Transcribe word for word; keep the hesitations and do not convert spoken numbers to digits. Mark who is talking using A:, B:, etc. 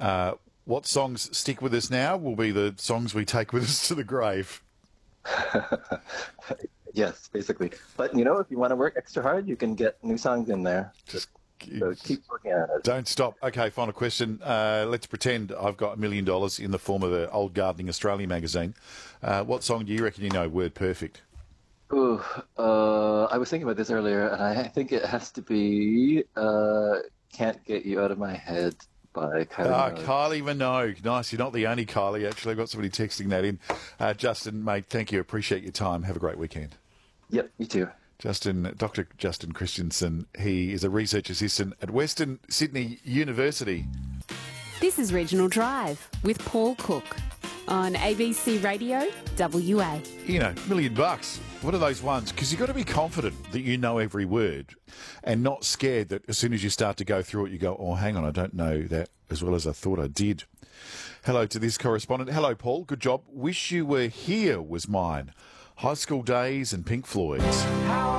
A: Uh, what songs stick with us now will be the songs we take with us to the grave.
B: Yes, basically. But, you know, if you want to work extra hard, you can get new songs in there. Just so keep working at it.
A: Don't stop. Okay, final question. Uh, let's pretend I've got a million dollars in the form of an old Gardening Australia magazine. Uh, what song do you reckon you know word perfect?
B: Ooh, uh, I was thinking about this earlier, and I think it has to be uh, Can't Get You Out of My Head by Kylie
A: Ah,
B: Minogue.
A: Kylie Minogue. Nice. You're not the only Kylie, actually. I've got somebody texting that in. Uh, Justin, mate, thank you. Appreciate your time. Have a great weekend.
B: Yep, you too.
A: Justin, Doctor Justin Christensen, he is a research assistant at Western Sydney University.
C: This is Regional Drive with Paul Cook on A B C Radio W A.
A: You know, million bucks. What are those ones? Because you've got to be confident that you know every word and not scared that as soon as you start to go through it, you go, oh, hang on, I don't know that as well as I thought I did. Hello to this correspondent. Hello, Paul. Good job. Wish You Were Here was mine. High school days and Pink Floyd's.